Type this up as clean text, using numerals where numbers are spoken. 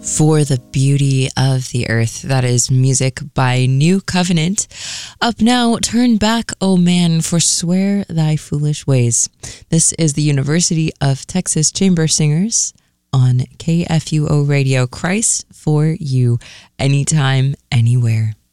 For the Beauty of the Earth. That is music by New Covenant. Up now, Turn Back, O Man, forswear thy foolish ways. This is the University of Texas Chamber Singers on KFUO Radio. Christ for you, anytime, anywhere.